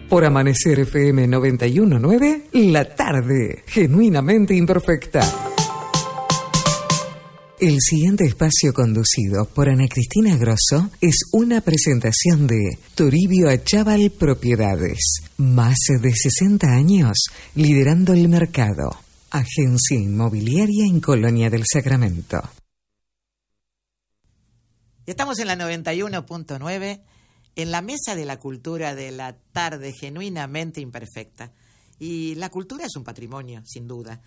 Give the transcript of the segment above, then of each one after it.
Por Amanecer FM 91.9, la tarde, genuinamente imperfecta. El siguiente espacio conducido por Ana Cristina Grosso es una presentación de Toribio Achával Propiedades. Más de 60 años liderando el mercado. Agencia inmobiliaria en Colonia del Sacramento. Estamos en la 91.9, en la mesa de la cultura de la tarde genuinamente imperfecta. Y la cultura es un patrimonio, sin duda.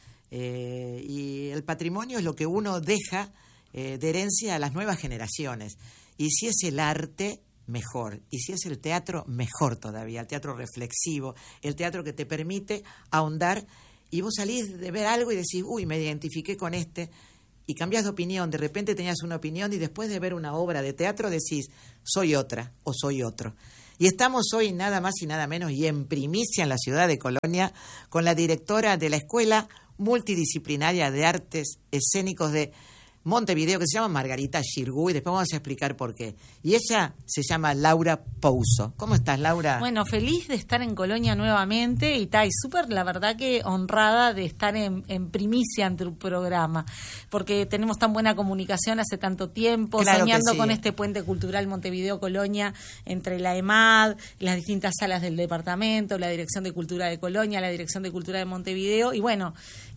Y el patrimonio es lo que uno deja de herencia a las nuevas generaciones. Y si es el arte, mejor. Y si es el teatro, mejor todavía. El teatro reflexivo, el teatro que te permite ahondar y vos salís de ver algo y decís, uy, me identifiqué con este, y cambiás de opinión. De repente tenías una opinión y después de ver una obra de teatro decís, soy otra o soy otro. Y estamos hoy nada más y nada menos y en primicia en la ciudad de Colonia con la directora de la Escuela Multidisciplinaria de Artes Escénicos de Montevideo, que se llama Margarita Xirgu, y después vamos a explicar por qué. Y ella se llama Laura Pouso. ¿Cómo estás, Laura? Bueno, feliz de estar en Colonia nuevamente y súper, la verdad que honrada de estar en primicia en tu programa, porque tenemos tan buena comunicación hace tanto tiempo, claro, soñando sí, con este puente cultural Montevideo-Colonia entre la EMAD, las distintas salas del departamento, la Dirección de Cultura de Colonia, la Dirección de Cultura de Montevideo, y bueno,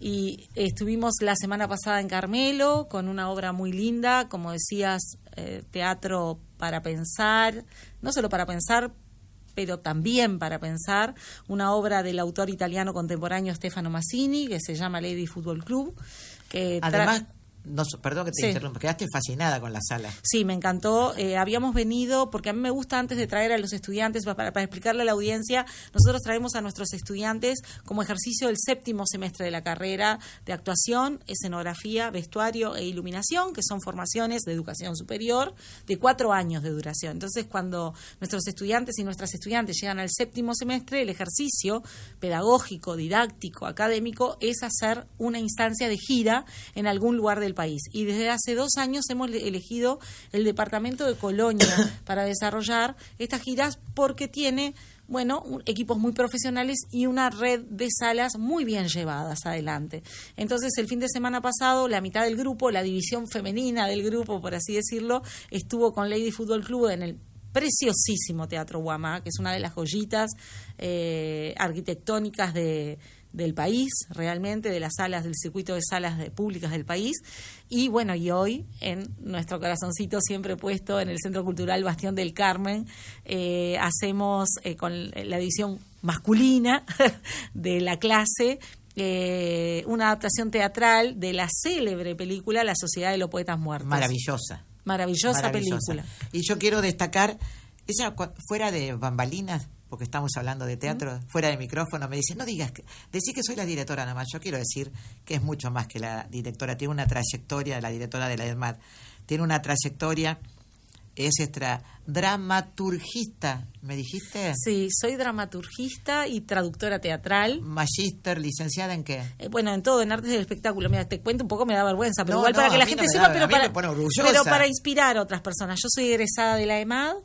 y estuvimos la semana pasada en Carmelo con una obra muy linda, como decías, teatro para pensar, no solo para pensar, pero también para pensar, una obra del autor italiano contemporáneo Stefano Massini, que se llama Lady Football Club, que además, perdón que te interrumpa, quedaste fascinada con la sala. Sí, me encantó. Habíamos venido, porque a mí me gusta antes de traer a los estudiantes, para explicarle a la audiencia, nosotros traemos a nuestros estudiantes como ejercicio del 7º semestre de la carrera de actuación, escenografía, vestuario e iluminación, que son formaciones de educación superior de 4 años de duración. Entonces, cuando nuestros estudiantes y nuestras estudiantes llegan al 7º semestre, el ejercicio pedagógico, didáctico, académico, es hacer una instancia de gira en algún lugar del país. Y desde hace 2 años hemos elegido el departamento de Colonia para desarrollar estas giras porque tiene, bueno, equipos muy profesionales y una red de salas muy bien llevadas adelante. Entonces, el fin de semana pasado, la mitad del grupo, la división femenina del grupo, por así decirlo, estuvo con Lady Football Club en el preciosísimo Teatro Guamá, que es una de las joyitas arquitectónicas del país, realmente, de las salas, del circuito de salas públicas del país. Y bueno, y hoy, en nuestro corazoncito siempre puesto en el Centro Cultural Bastión del Carmen, hacemos con la edición masculina de la clase una adaptación teatral de la célebre película La Sociedad de los Poetas Muertos. Maravillosa película. Y yo quiero destacar, ella fuera de bambalinas, porque estamos hablando de teatro, fuera de micrófono, me dice, no digas, decí que soy la directora nada más. Yo quiero decir que es mucho más que la directora, tiene una trayectoria, la directora de la EMAD, tiene una trayectoria, es dramaturgista, ¿me dijiste? Sí, soy dramaturgista y traductora teatral. Magíster, ¿licenciada en qué? Bueno, en todo, en artes del espectáculo. Mira, te cuento un poco, me da vergüenza, pero igual para que la gente sepa, pero para inspirar a otras personas. Yo soy egresada de la EMAD.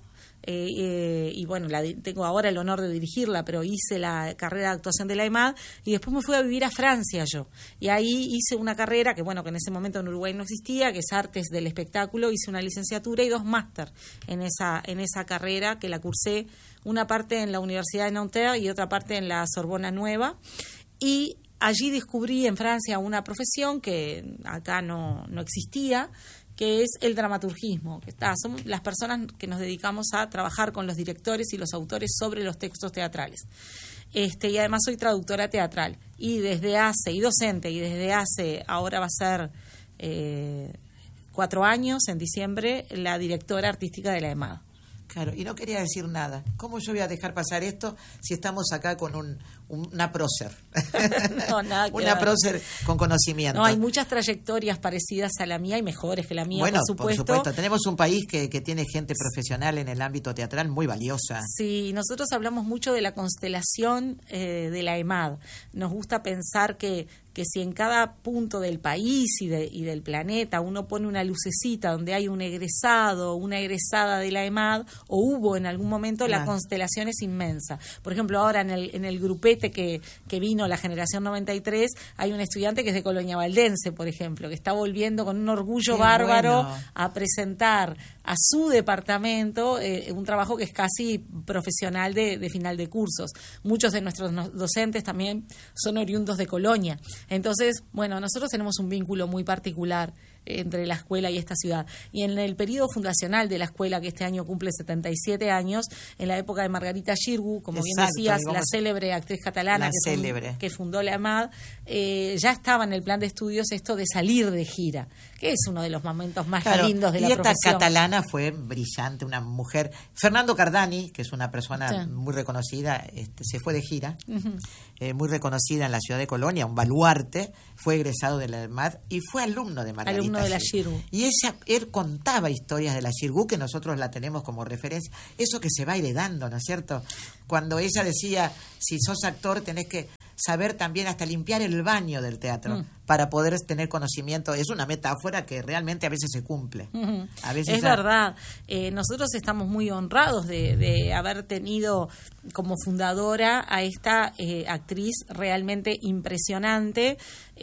Y bueno, tengo ahora el honor de dirigirla, pero hice la carrera de actuación de la EMAD y después me fui a vivir a Francia yo. Y ahí hice una carrera que, bueno, que en ese momento en Uruguay no existía, que es Artes del Espectáculo. Hice una licenciatura y 2 máster en esa carrera, que la cursé una parte en la Universidad de Nanterre y otra parte en la Sorbona Nueva. Y allí descubrí en Francia una profesión que acá no existía, que es el dramaturgismo, somos las personas que nos dedicamos a trabajar con los directores y los autores sobre los textos teatrales. Y además soy traductora teatral y docente, y desde hace, ahora va a ser 4 años, en diciembre, la directora artística de la EMAD. Claro, y no quería decir nada. ¿Cómo yo voy a dejar pasar esto si estamos acá con una prócer? No, nada que una ver. Prócer con conocimiento. No, hay muchas trayectorias parecidas a la mía y mejores que la mía, bueno, por supuesto. Tenemos un país que tiene gente profesional en el ámbito teatral muy valiosa. Sí, nosotros hablamos mucho de la constelación de la EMAD. Nos gusta pensar que que si en cada punto del país y del planeta uno pone una lucecita donde hay un egresado, una egresada de la EMAD, o hubo en algún momento, la constelación es inmensa. Por ejemplo, ahora en el grupete que vino la generación 93, hay un estudiante que es de Colonia Valdense, por ejemplo, que está volviendo con un orgullo bárbaro a presentar a su departamento un trabajo que es casi profesional de final de cursos. Muchos de nuestros docentes también son oriundos de Colonia. Entonces, bueno, nosotros tenemos un vínculo muy particular entre la escuela y esta ciudad. Y en el periodo fundacional de la escuela, que este año cumple 77 años, en la época de Margarita Xirgu, como bien decías, la célebre actriz catalana que fundó la EMAD, ya estaba en el plan de estudios esto de salir de gira, que es uno de los momentos más lindos de la profesión. Y esta catalana fue brillante, una mujer. Fernando Cardani, que es una persona muy reconocida, se fue de gira, muy reconocida en la ciudad de Colonia, un baluarte, fue egresado de la EMAD y fue alumno de Margarita. Alumno de la Xirgu. Y él contaba historias de la Xirgu, que nosotros la tenemos como referencia. Eso que se va heredando, ¿no es cierto? Cuando ella decía, si sos actor tenés que saber también hasta limpiar el baño del teatro para poder tener conocimiento. Es una metáfora que realmente a veces se cumple. A veces es verdad. Nosotros estamos muy honrados de haber tenido como fundadora a esta actriz realmente impresionante.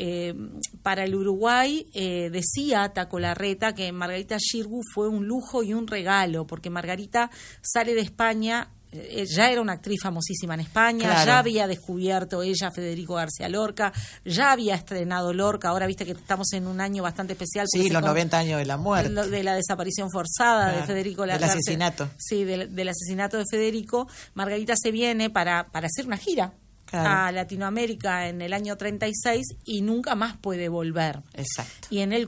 Para el Uruguay, decía Taco Larreta que Margarita Xirgu fue un lujo y un regalo, porque Margarita sale de España. Ya era una actriz famosísima en España, ya había descubierto ella a Federico García Lorca, ya había estrenado Lorca, ahora viste que estamos en un año bastante especial. Sí, los 90 años de la muerte. De la desaparición forzada de Federico del asesinato. Sí, del asesinato de Federico. Margarita se viene para hacer una gira a Latinoamérica en el año 36 y nunca más puede volver. Exacto. Y en el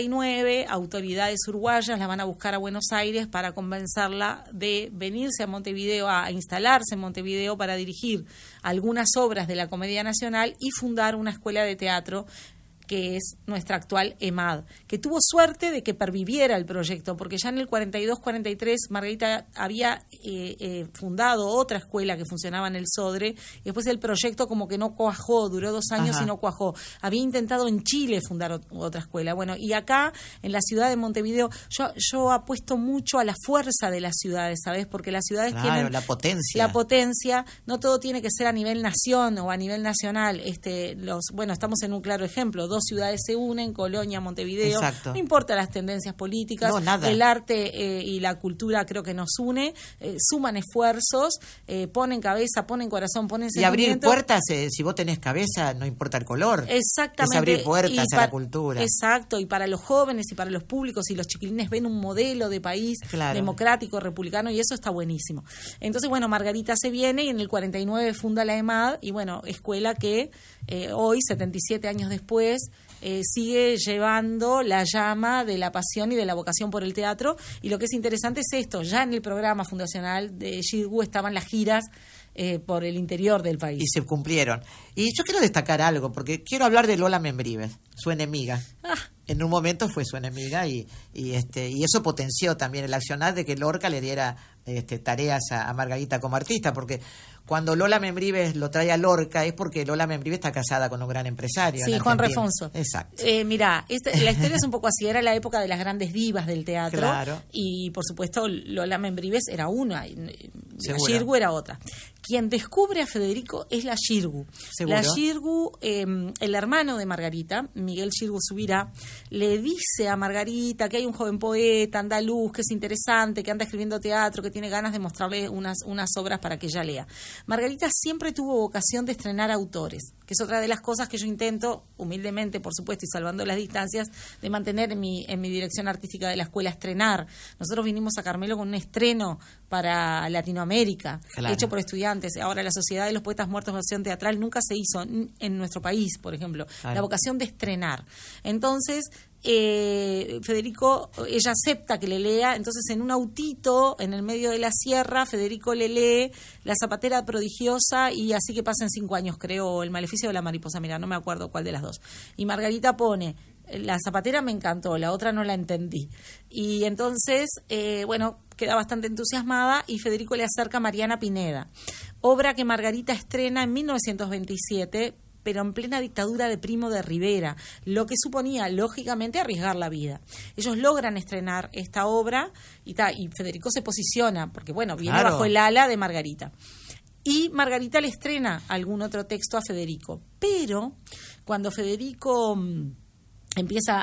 49 autoridades uruguayas la van a buscar a Buenos Aires para convencerla de venirse a Montevideo, a instalarse en Montevideo para dirigir algunas obras de la Comedia Nacional y fundar una escuela de teatro que es nuestra actual EMAD, que tuvo suerte de que perviviera el proyecto, porque ya en el 42-43 Margarita había fundado otra escuela que funcionaba en el Sodre, y después el proyecto como que no cuajó, duró 2 años y no cuajó. Había intentado en Chile fundar otra escuela. Bueno, y acá, en la ciudad de Montevideo, yo apuesto mucho a la fuerza de las ciudades, ¿sabes? Porque las ciudades tienen la potencia. La potencia, no todo tiene que ser a nivel nación o a nivel nacional. Estamos en un claro ejemplo. 2 ciudades se unen, Colonia, Montevideo. Exacto. No importa las tendencias políticas, el arte y la cultura creo que nos une, suman esfuerzos, ponen cabeza, ponen corazón, ponen sentimiento. Y abrir puertas, si vos tenés cabeza, no importa el color. Exactamente. Es abrir puertas a la cultura. Exacto, y para los jóvenes y para los públicos y los chiquilines ven un modelo de país democrático, republicano, y eso está buenísimo. Entonces, bueno, Margarita se viene y en el 49 funda la EMAD, y bueno, escuela que hoy, 77 años después, sigue llevando la llama de la pasión y de la vocación por el teatro. Y lo que es interesante es esto, ya en el programa fundacional de Xirgu estaban las giras por el interior del país. Y se cumplieron. Y yo quiero destacar algo, porque quiero hablar de Lola Membrives, su enemiga. En un momento fue su enemiga y eso potenció también el accionar de que Lorca le diera tareas a Margarita como artista, porque cuando Lola Membrives lo trae a Lorca es porque Lola Membrives está casada con un gran empresario. Sí, Juan Refonso. Exacto. Mirá, la historia es un poco así, era la época de las grandes divas del teatro. Claro. Y por supuesto Lola Membrives era una, y la Seguro. Xirgu era otra. Quien descubre a Federico es la Xirgu. ¿Seguro? La Xirgu, el hermano de Margarita, Miguel Xirgu Subirá, le dice a Margarita que hay un joven poeta andaluz que es interesante, que anda escribiendo teatro, que tiene ganas de mostrarle unas obras para que ella lea. Margarita siempre tuvo vocación de estrenar autores, que es otra de las cosas que yo intento, humildemente, por supuesto, y salvando las distancias, de mantener en mi dirección artística de la escuela, estrenar. Nosotros vinimos a Carmelo con un estreno para Latinoamérica, hecho por estudiantes. Ahora, la Sociedad de los Poetas Muertos versión teatral nunca se hizo en nuestro país, por ejemplo. La vocación de estrenar. Entonces, Federico, ella acepta que le lea, entonces en un autito en el medio de la sierra, Federico le lee La Zapatera Prodigiosa y Así que pasen 5 años, creo, o El Maleficio de la Mariposa, mira, no me acuerdo cuál de las dos. Y Margarita pone, La Zapatera me encantó, la otra no la entendí. Y entonces, queda bastante entusiasmada y Federico le acerca a Mariana Pineda, obra que Margarita estrena en 1927, pero en plena dictadura de Primo de Rivera, lo que suponía, lógicamente, arriesgar la vida. Ellos logran estrenar esta obra y Federico se posiciona, porque bueno, viene bajo el ala de Margarita. Y Margarita le estrena algún otro texto a Federico. Pero cuando Federico empieza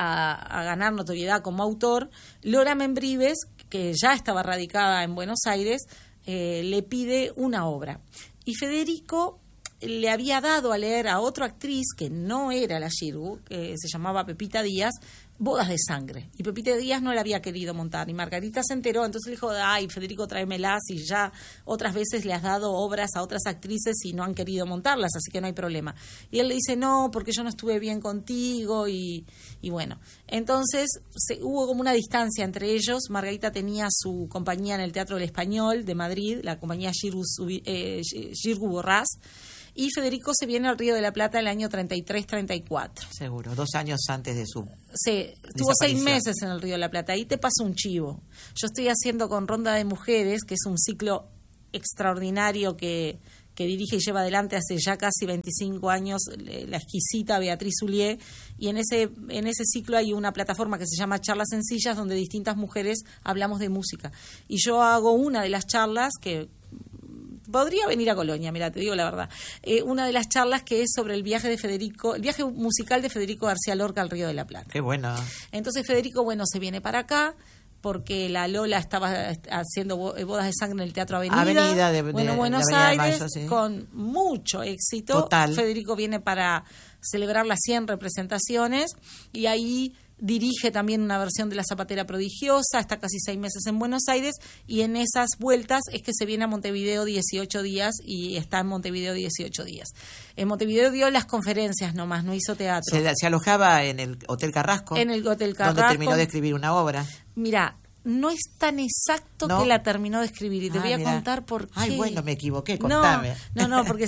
a ganar notoriedad como autor, Lora Membrives, que ya estaba radicada en Buenos Aires, le pide una obra. Y Federico le había dado a leer a otra actriz que no era la Xirgu, que se llamaba Pepita Díaz, Bodas de Sangre. Y Pepita Díaz no la había querido montar. Y Margarita se enteró, entonces le dijo, ay, Federico, tráemelas, y ya otras veces le has dado obras a otras actrices y no han querido montarlas, así que no hay problema. Y él le dice, no, porque yo no estuve bien contigo, y bueno. Entonces hubo como una distancia entre ellos. Margarita tenía su compañía en el Teatro del Español de Madrid, la compañía Xirgu Borràs, y Federico se viene al Río de la Plata el año 33-34. Seguro, 2 años antes de su estuvo 6 meses en el Río de la Plata. Ahí te paso un chivo. Yo estoy haciendo con Ronda de Mujeres, que es un ciclo extraordinario que dirige y lleva adelante hace ya casi 25 años la exquisita Beatriz Ullier, y en ese ciclo hay una plataforma que se llama Charlas Sencillas, donde distintas mujeres hablamos de música. Y yo hago una de las charlas que podría venir a Colonia, mira, te digo la verdad. Una de las charlas que es sobre el viaje musical de Federico García Lorca al Río de la Plata. Qué bueno. Entonces Federico, se viene para acá porque la Lola estaba haciendo Bodas de Sangre en el Teatro Avenida de Buenos Aires, Mayo, sí, con mucho éxito. Total. Federico viene para celebrar las 100 representaciones y ahí dirige también una versión de La Zapatera Prodigiosa, está casi 6 meses en Buenos Aires, y en esas vueltas es que se viene a Montevideo 18 días y está en Montevideo 18 días. En Montevideo dio las conferencias nomás, no hizo teatro. Se alojaba en el Hotel Carrasco. En el Hotel Carrasco. Donde terminó de escribir una obra. Mira, no es tan exacto que la terminó de escribir, y te voy a contar por qué. Ay, bueno, me equivoqué, contame. No, porque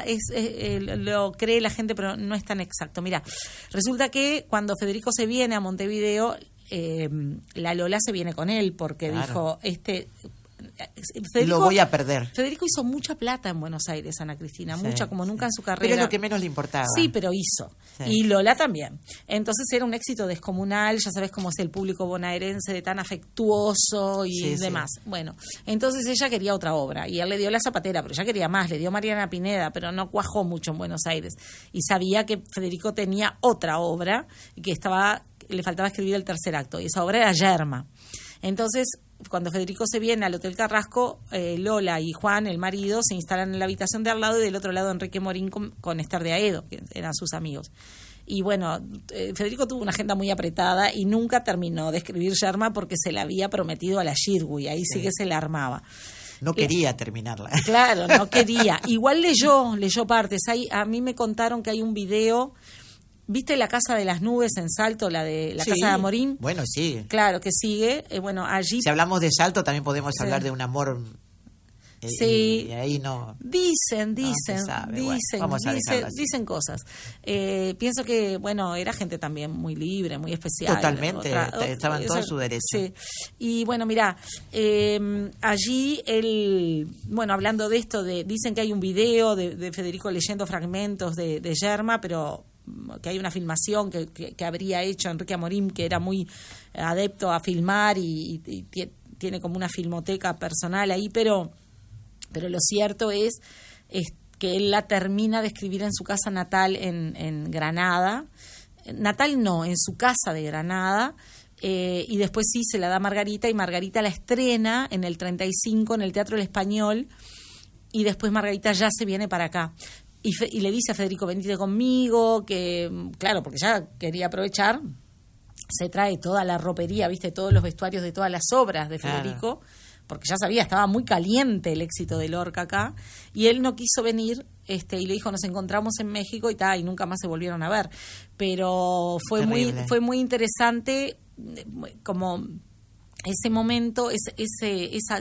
lo cree la gente, pero no es tan exacto. Mira, resulta que cuando Federico se viene a Montevideo, la Lola se viene con él, porque dijo, Federico, lo voy a perder. Federico hizo mucha plata en Buenos Aires, Ana Cristina, mucha, como nunca en su carrera. Pero es lo que menos le importaba. Sí, pero hizo. Sí. Y Lola también. Entonces era un éxito descomunal, ya sabes cómo es el público bonaerense, de tan afectuoso y demás. Sí. Bueno, entonces ella quería otra obra, y él le dio La Zapatera, pero ella quería más, le dio Mariana Pineda, pero no cuajó mucho en Buenos Aires. Y sabía que Federico tenía otra obra y que le faltaba escribir el tercer acto, y esa obra era Yerma. Entonces, cuando Federico se viene al Hotel Carrasco, Lola y Juan, el marido, se instalan en la habitación de al lado, y del otro lado Enrique Morín con Esther de Aedo, que eran sus amigos. Y bueno, Federico tuvo una agenda muy apretada y nunca terminó de escribir Yerma porque se la había prometido a la Xirgu, y ahí sí que se la armaba. No quería terminarla. Claro, no quería. Igual leyó partes. A mí me contaron que hay un video. ¿Viste La Casa de las Nubes en Salto, la de la Casa de Amorín? Bueno, sigue. Claro, que sigue. Allí... Si hablamos de Salto, también podemos hablar de un amor... Sí. Y ahí no... Dicen cosas. Pienso que, era gente también muy libre, muy especial. Totalmente, estaban todos en su derecho. Sí. Y mira, allí él, hablando de esto, dicen que hay un video de Federico leyendo fragmentos de Yerma, pero que hay una filmación que habría hecho Enrique Amorín, que era muy adepto a filmar y tiene como una filmoteca personal ahí, pero lo cierto es que él la termina de escribir en su casa natal en Granada. Natal no, en su casa de Granada. Y después sí se la da a Margarita, y Margarita la estrena en el 35 en el Teatro del Español, y después Margarita ya se viene para acá. Y le dice a Federico, venite conmigo, que claro, porque ya quería aprovechar, se trae toda la ropería, viste, todos los vestuarios de todas las obras de Federico, porque ya sabía, estaba muy caliente el éxito de Lorca acá, y él no quiso venir, y le dijo, nos encontramos en México, y nunca más se volvieron a ver. Pero fue muy interesante como ese momento,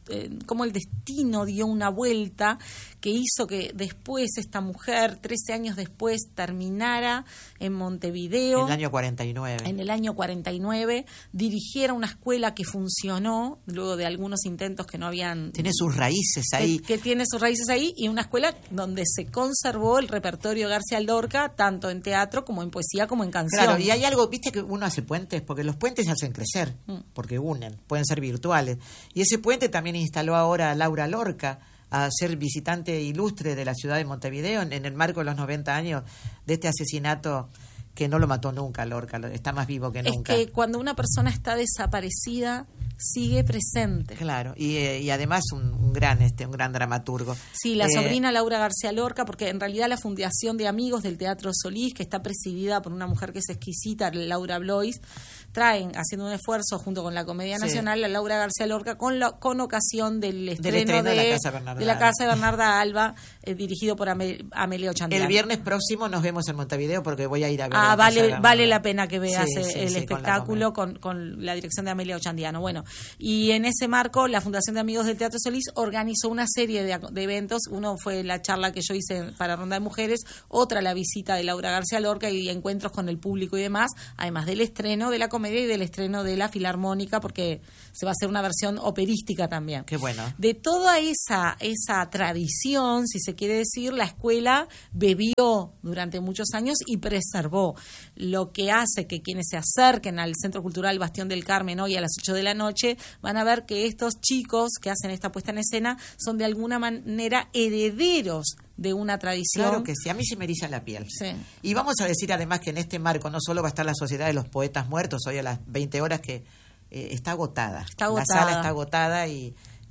cómo el destino dio una vuelta que hizo que después esta mujer, 13 años después, terminara en Montevideo. En el año 49. En el año 49, dirigiera una escuela que funcionó, luego de algunos intentos que no habían... Tiene sus raíces ahí. Que tiene sus raíces ahí, y una escuela donde se conservó el repertorio de García Lorca, tanto en teatro como en poesía, como en canción. Claro, y hay algo, viste que uno hace puentes, porque los puentes se hacen crecer, porque unen, pueden ser virtuales. Y ese puente también instaló ahora a Laura Lorca a ser visitante ilustre de la ciudad de Montevideo en el marco de los 90 años de este asesinato que no lo mató nunca Lorca, está más vivo que nunca. Es que cuando una persona está desaparecida, sigue presente. Claro, y además un gran dramaturgo. Sí, la sobrina Laura García Lorca, porque en realidad la Fundación de Amigos del Teatro Solís, que está presidida por una mujer que es exquisita, Laura Blois, traen, haciendo un esfuerzo junto con la Comedia Nacional, a Laura García Lorca con ocasión del estreno de la Casa de Bernarda Alba, dirigido por Amelia Ochandiano. El viernes próximo nos vemos en Montevideo porque voy a ir a ver. Vale la pena que veas el espectáculo con la dirección de Amelia Ochandiano. Bueno, y en ese marco la Fundación de Amigos del Teatro Solís organizó una serie de eventos. Uno fue la charla que yo hice para Ronda de Mujeres, otra la visita de Laura García Lorca y encuentros con el público y demás, además del estreno de la comedia y del estreno de la Filarmónica, porque se va a hacer una versión operística también. Qué bueno. De toda esa tradición, si se quiere decir, la escuela bebió durante muchos años y preservó, lo que hace que quienes se acerquen al Centro Cultural Bastión del Carmen hoy a las 8 de la noche van a ver que estos chicos que hacen esta puesta en escena son de alguna manera herederos de una tradición. Claro que sí, a mí se me eriza la piel. Sí. Y vamos a decir además que en este marco no solo va a estar la Sociedad de los Poetas Muertos hoy a las 20 horas, que está agotada. La sala está agotada y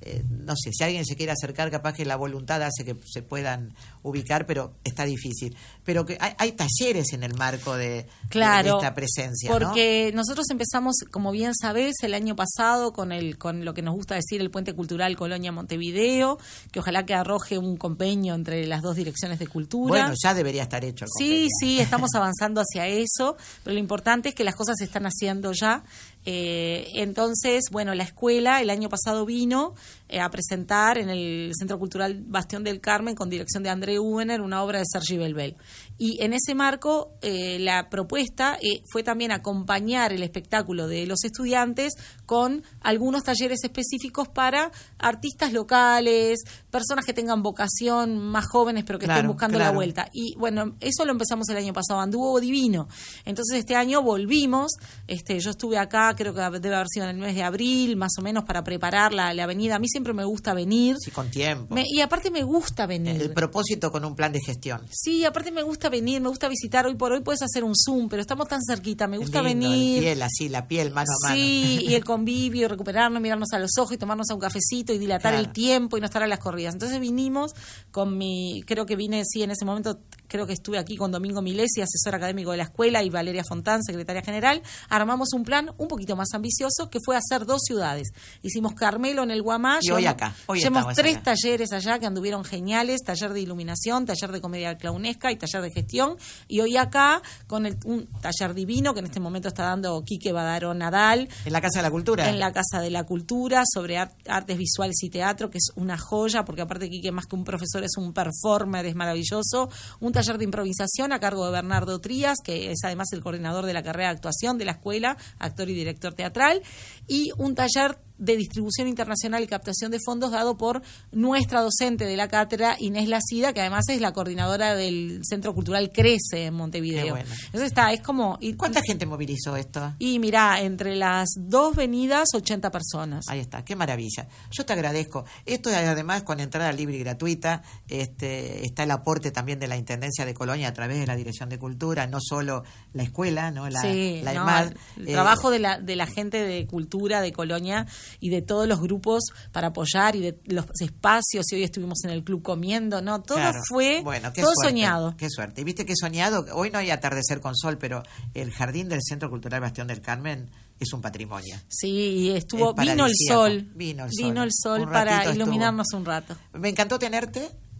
no sé, si alguien se quiere acercar, capaz que la voluntad hace que se puedan ubicar, pero está difícil. Pero que hay talleres en el marco de esta presencia, porque nosotros empezamos, como bien sabés, el año pasado con lo que nos gusta decir el Puente Cultural Colonia-Montevideo, que ojalá que arroje un convenio entre las dos direcciones de cultura. Bueno, ya debería estar hecho el convenio. Sí, estamos avanzando hacia eso, pero lo importante es que las cosas se están haciendo ya. Entonces, bueno, la escuela el año pasado vino a presentar en el Centro Cultural Bastión del Carmen, con dirección de André Hubener, una obra de Sergi Belbel. Y en ese marco, la propuesta fue también acompañar el espectáculo de los estudiantes con algunos talleres específicos para artistas locales, personas que tengan vocación, más jóvenes, pero que estén buscando la vuelta. Y bueno, eso lo empezamos el año pasado, anduvo divino. Entonces este año volvimos, yo estuve acá, creo que debe haber sido en el mes de abril, más o menos, para preparar la avenida. A mí siempre me gusta venir. Sí, con tiempo. Y aparte me gusta venir. El propósito con un plan de gestión. Sí, aparte me gusta venir, me gusta visitar. Hoy por hoy puedes hacer un Zoom, pero estamos tan cerquita, me gusta venir. La piel, mano a mano. Sí, y el convivio, recuperarnos, mirarnos a los ojos y tomarnos a un cafecito y dilatar el tiempo y no estar a las corridas. Entonces vinimos creo que vine, sí, en ese momento, creo que estuve aquí con Domingo Milesi, asesor académico de la escuela, y Valeria Fontán, secretaria general. Armamos un plan un poquito más ambicioso, que fue hacer 2 ciudades. Hicimos Carmelo en el Guamá. Y hoy acá. Llevamos 3 talleres allá que anduvieron geniales: taller de iluminación, taller de comedia clownesca y taller de gestión. Y hoy acá con un taller divino que en este momento está dando Quique Badaró Nadal. En la Casa de la Cultura. En la Casa de la Cultura, sobre artes visuales y teatro, que es una joya, porque aparte Quique, más que un profesor, es un performer, es maravilloso. Un taller de improvisación a cargo de Bernardo Trías, que es además el coordinador de la carrera de actuación de la escuela, actor y director teatral, y un taller de distribución internacional y captación de fondos dado por nuestra docente de la cátedra, Inés Lacida, que además es la coordinadora del Centro Cultural Crece en Montevideo. Bueno. Entonces es como... ¿Cuánta gente movilizó esto? Y mirá, entre las 2 venidas, 80 personas. Ahí está, qué maravilla. Yo te agradezco. Esto además, con entrada libre y gratuita, está el aporte también de la Intendencia de Colonia a través de la Dirección de Cultura, no solo la escuela, ¿no? La EMAD. El trabajo de la gente de cultura de Colonia y de todos los grupos para apoyar, y de los espacios, y hoy estuvimos en el club comiendo, ¿no? Todo fue todo soñado. Qué suerte. Y viste qué soñado, hoy no hay atardecer con sol, pero el jardín del Centro Cultural Bastión del Carmen es un patrimonio. Sí, vino el sol para iluminarnos un rato. Me encantó tenerte.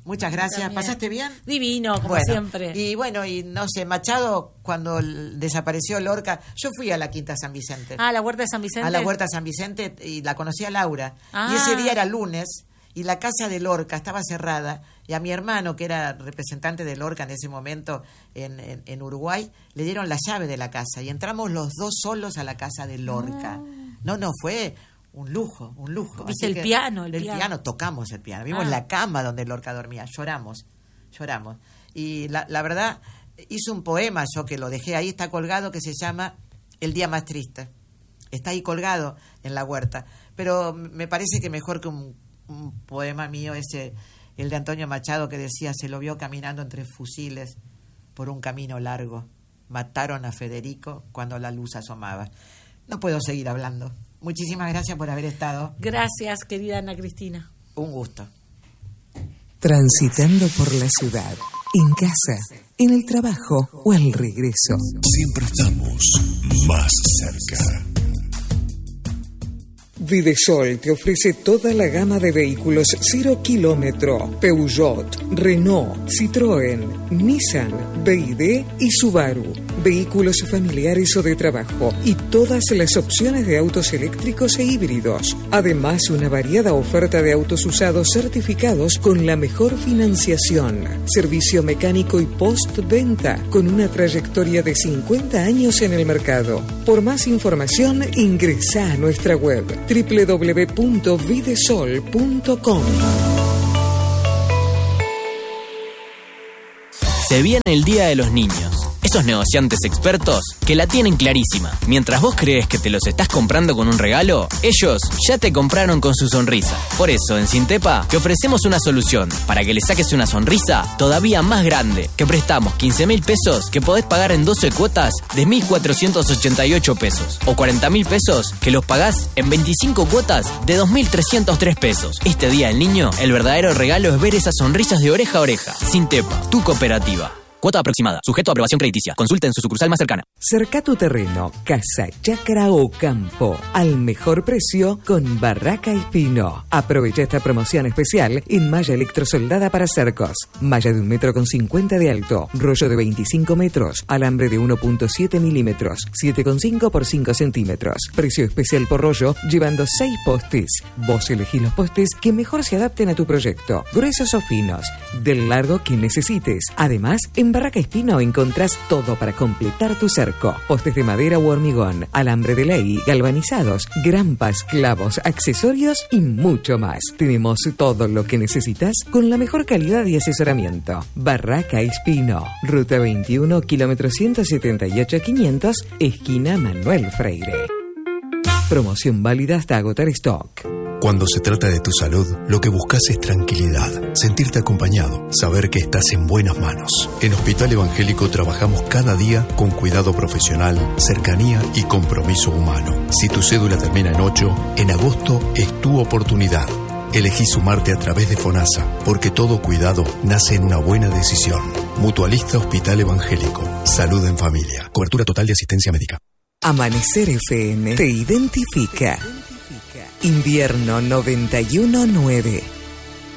Muchas gracias. También. ¿Pasaste bien? Divino, como siempre. Y bueno, y no sé, Machado, cuando desapareció Lorca, yo fui a la Quinta San Vicente. Ah, ¿la Huerta de San Vicente? A la Huerta de San Vicente, y la conocí a Laura. Ah. Y ese día era lunes, y la casa de Lorca estaba cerrada, y a mi hermano, que era representante de Lorca en ese momento en Uruguay, le dieron la llave de la casa, y entramos los dos solos a la casa de Lorca. No, fue un lujo. ¿Viste Así el piano? El piano, tocamos el piano. Vimos la cama donde Lorca dormía, lloramos. Y la verdad, hice un poema, yo que lo dejé ahí, está colgado, que se llama El día más triste. Está ahí colgado en la huerta. Pero me parece que mejor que un poema mío, el de Antonio Machado, que decía: se lo vio caminando entre fusiles por un camino largo. Mataron a Federico cuando la luz asomaba. No puedo seguir hablando. Muchísimas gracias por haber estado. Gracias, querida Ana Cristina. Un gusto. Transitando por la ciudad, en casa, en el trabajo o al regreso. Siempre estamos más cerca. Videsol te ofrece toda la gama de vehículos 0 kilómetro: Peugeot, Renault, Citroën, Nissan, BYD y Subaru. Vehículos familiares o de trabajo y todas las opciones de autos eléctricos e híbridos. Además, una variada oferta de autos usados certificados con la mejor financiación. Servicio mecánico y postventa con una trayectoria de 50 años en el mercado. Por más información, ingresa a nuestra web www.videsol.com. Se viene el Día de los Niños. Esos negociantes expertos que la tienen clarísima. Mientras vos crees que te los estás comprando con un regalo, ellos ya te compraron con su sonrisa. Por eso, en Sintepa, te ofrecemos una solución para que le saques una sonrisa todavía más grande. Que prestamos 15.000 pesos que podés pagar en 12 cuotas de 1.488 pesos. O 40.000 pesos que los pagás en 25 cuotas de 2.303 pesos. Este Día del Niño, el verdadero regalo es ver esas sonrisas de oreja a oreja. Sintepa, tu cooperativa. Cuota aproximada. Sujeto a aprobación crediticia. Consulta en su sucursal más cercana. Cerca tu terreno, casa, chacra o campo al mejor precio con Barraca Espino. Aprovecha esta promoción especial en malla electrosoldada para cercos. Malla de 1,50 m de alto, rollo de 25 metros, alambre de 1.7 milímetros, 7,5 por 5 centímetros. Precio especial por rollo, llevando 6 postes. Vos elegís los postes que mejor se adapten a tu proyecto. Gruesos o finos, del largo que necesites. Además, en Barraca Espino encontrás todo para completar tu cerco. Postes de madera u hormigón, alambre de ley, galvanizados, grampas, clavos, accesorios y mucho más. Tenemos todo lo que necesitas con la mejor calidad y asesoramiento. Barraca Espino, Ruta 21, kilómetro 178-500, esquina Manuel Freire. Promoción válida hasta agotar stock. Cuando se trata de tu salud, lo que buscas es tranquilidad, sentirte acompañado, saber que estás en buenas manos. En Hospital Evangélico trabajamos cada día con cuidado profesional, cercanía y compromiso humano. Si tu cédula termina en 8, en agosto es tu oportunidad. Elegí sumarte a través de FONASA, porque todo cuidado nace en una buena decisión. Mutualista Hospital Evangélico. Salud en familia. Cobertura total de asistencia médica. Amanecer FM te identifica. Invierno 91.9.